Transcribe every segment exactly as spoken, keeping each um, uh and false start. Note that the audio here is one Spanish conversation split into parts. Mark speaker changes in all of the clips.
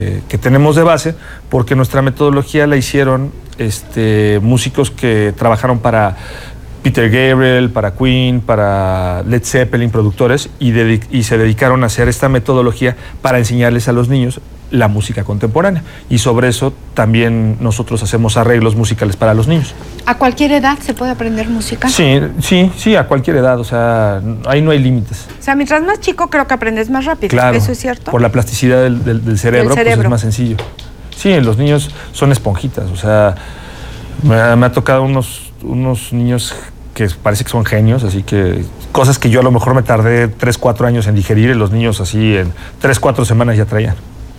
Speaker 1: eh, que tenemos de base, porque nuestra metodología la hicieron este, músicos que trabajaron para Peter Gabriel, para Queen, para Led Zeppelin, productores, y, dedic- y se dedicaron a hacer esta metodología para enseñarles a los niños la música contemporánea. Y sobre eso también nosotros hacemos arreglos musicales para los niños.
Speaker 2: ¿A cualquier edad se puede aprender música?
Speaker 1: Sí, sí, sí, a cualquier edad, o sea, ahí no hay límites.
Speaker 2: O sea, mientras más chico creo que aprendes más rápido,
Speaker 1: Claro,
Speaker 2: ¿eso es cierto?
Speaker 1: por la plasticidad del, del, del cerebro,
Speaker 2: Del cerebro.
Speaker 1: pues es más sencillo. Sí, los niños son esponjitas, o sea, me, me ha tocado unos, unos niños que parece que son genios, así que cosas que yo a lo mejor me tardé tres, cuatro años en digerir, y los niños así en tres, cuatro semanas ya traían.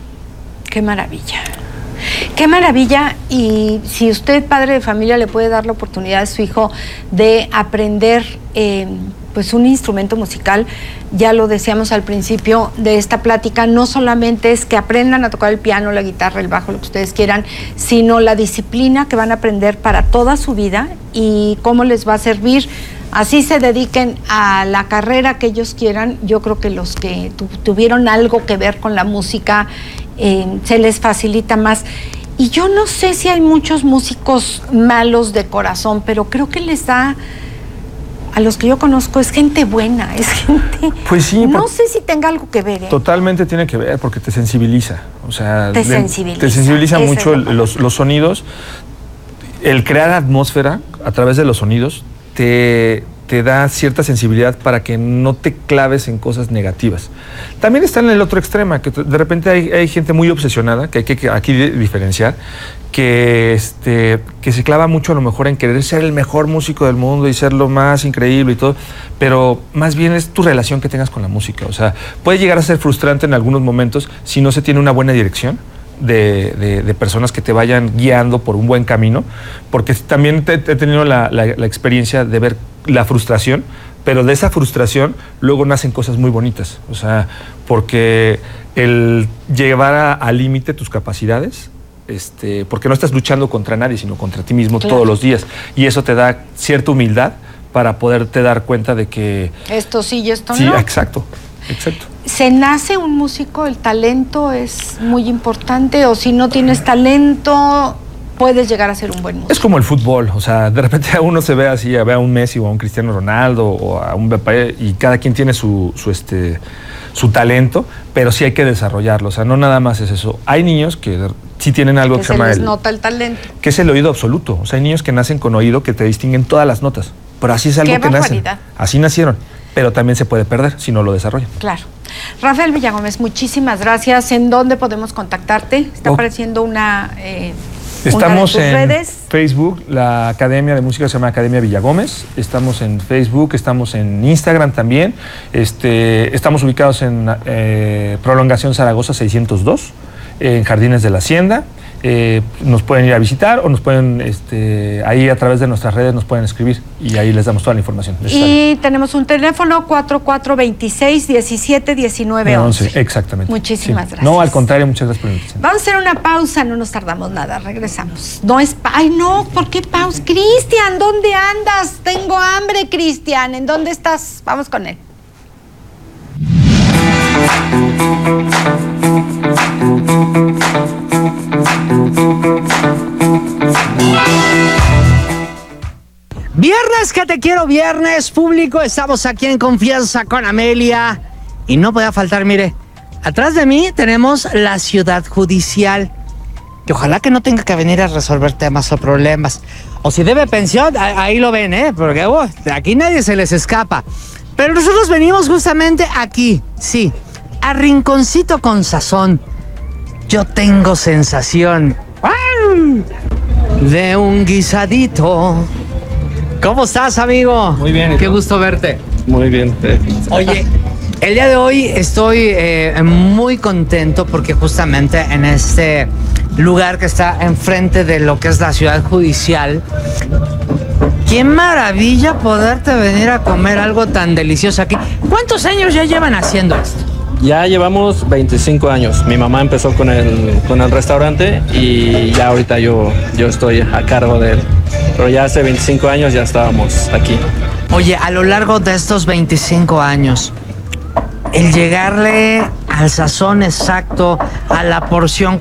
Speaker 2: Qué maravilla. Qué maravilla. Y si usted, padre de familia, le puede dar la oportunidad a su hijo de aprender eh, pues un instrumento musical, ya lo decíamos al principio de esta plática, no solamente es que aprendan a tocar el piano, la guitarra, el bajo, lo que ustedes quieran, sino la disciplina que van a aprender para toda su vida y cómo les va a servir. Así se dediquen a la carrera que ellos quieran. Yo creo que los que tu, tuvieron algo que ver con la música eh, se les facilita más. Y yo no sé si hay muchos músicos malos de corazón, pero creo que les da, a los que yo conozco, es gente buena, es gente...
Speaker 1: Pues sí.
Speaker 2: No sé si tenga algo que ver, ¿eh?
Speaker 1: Totalmente tiene que ver, porque te sensibiliza. O sea,
Speaker 2: Te
Speaker 1: le,
Speaker 2: sensibiliza.
Speaker 1: Te sensibiliza
Speaker 2: Esa
Speaker 1: mucho
Speaker 2: es la
Speaker 1: el, los, los sonidos. El crear atmósfera a través de los sonidos te, te da cierta sensibilidad para que no te claves en cosas negativas. También está en el otro extremo, que de repente hay, hay gente muy obsesionada, que hay que aquí diferenciar, que, este, que se clava mucho a lo mejor en querer ser el mejor músico del mundo y ser lo más increíble y todo, pero más bien es tu relación que tengas con la música. O sea, puede llegar a ser frustrante en algunos momentos si no se tiene una buena dirección de, de, de personas que te vayan guiando por un buen camino, porque también te, he tenido la, la, la experiencia de ver la frustración, pero de esa frustración luego nacen cosas muy bonitas. O sea, porque el llevar al límite tus capacidades, Este, porque no estás luchando contra nadie, sino contra ti mismo, claro, todos los días. Y eso te da cierta humildad para poderte dar cuenta de que...
Speaker 2: Esto sí y esto
Speaker 1: sí,
Speaker 2: no.
Speaker 1: Sí, exacto, exacto.
Speaker 2: ¿Se nace un músico? ¿El talento es muy importante? ¿O si no tienes talento, puedes llegar a ser un buen músico?
Speaker 1: Es como el fútbol, o sea, de repente a uno se ve así, ve a un Messi o a un Cristiano Ronaldo o a un Mbappé, y cada quien tiene su, su este... su talento, pero sí hay que desarrollarlo. O sea, no nada más es eso. Hay niños que sí tienen algo que,
Speaker 2: que
Speaker 1: se llama
Speaker 2: les
Speaker 1: el,
Speaker 2: nota el talento,
Speaker 1: que es el oído absoluto. O sea, hay niños que nacen con oído que te distinguen todas las notas, pero así es algo
Speaker 2: ¡Qué
Speaker 1: que nacen.
Speaker 2: barbaridad!
Speaker 1: Así nacieron, pero también se puede perder si no lo desarrollan.
Speaker 2: Claro. Rafael Villagómez, muchísimas gracias. ¿En dónde podemos contactarte? Está
Speaker 1: oh.
Speaker 2: apareciendo una... Eh,
Speaker 1: Estamos
Speaker 2: una de tus
Speaker 1: en
Speaker 2: redes.
Speaker 1: Facebook, la Academia de Música se llama Academia Villagómez. Estamos en Facebook, estamos en Instagram también. Este, estamos ubicados en eh, Prolongación Zaragoza seiscientos dos, en Jardines de la Hacienda. Eh, nos pueden ir a visitar o nos pueden, este, ahí a través de nuestras redes nos pueden escribir y ahí les damos toda la información necesaria.
Speaker 2: Y tenemos un teléfono cuatro cuatro dos seis, diecisiete, diecinueve, once.
Speaker 1: Exactamente.
Speaker 2: Muchísimas
Speaker 1: sí.
Speaker 2: gracias.
Speaker 1: No, al contrario, muchas gracias por la invitación.
Speaker 2: Vamos a hacer una pausa, no nos tardamos nada, regresamos. No es... Pa Ay, no, ¿por qué pausa? Cristian, ¿dónde andas? Tengo hambre, Cristian. ¿En dónde estás? Vamos con él.
Speaker 3: Viernes que te quiero, viernes público, estamos aquí en Confianza con Amelia y no podía faltar, mire, atrás de mí tenemos la Ciudad Judicial, que ojalá que no tenga que venir a resolver temas o problemas, o si debe pensión, ahí lo ven, ¿eh? Porque uh, aquí nadie se les escapa, pero nosotros venimos justamente aquí, sí, a Rinconcito con Sazón. Yo tengo sensación ¡ay! De un guisadito. ¿Cómo estás, amigo?
Speaker 4: Muy bien.
Speaker 3: Qué gusto verte.
Speaker 4: Muy bien.
Speaker 3: Oye, el día de hoy estoy eh, muy contento porque justamente en este lugar que está enfrente de lo que es la Ciudad Judicial, qué maravilla poderte venir a comer algo tan delicioso aquí. ¿Cuántos años ya llevan haciendo esto?
Speaker 4: Ya llevamos veinticinco años. Mi mamá empezó con el, con el restaurante y ya ahorita yo, yo estoy a cargo de él. Pero ya hace veinticinco años ya estábamos aquí.
Speaker 3: Oye, a lo largo de estos veinticinco años, el llegarle al sazón exacto, a la porción